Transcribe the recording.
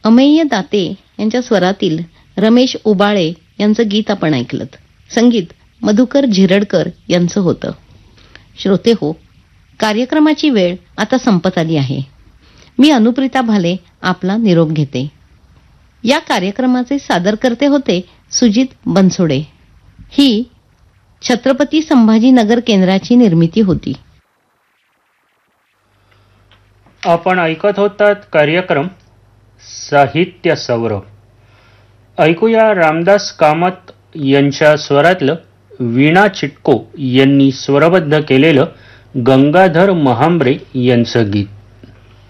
अमेय दाते यांच्या स्वरातील रमेश उबाळे यांचं गीत आपण ऐकलं. संगीत मधुकर झिरडकर यांचं होतं. श्रोते हो, कार्यक्रमाची वेळ आता संपत आली आहे. मी अनुप्रिता भाले आपला निरोप घेते. या कार्यक्रमाचे सादरकर्ते होते सुजित बनसोडे. ही छत्रपती संभाजीनगर केंद्राची निर्मिती होती. आपण ऐकत होतात कार्यक्रम साहित्य सौरभ. ऐकूया रामदास कामत यांच्या स्वरातलं वीणा चिटको यांनी स्वरबद्ध केलेलं गंगाधर महांब्रे यांचं गीत.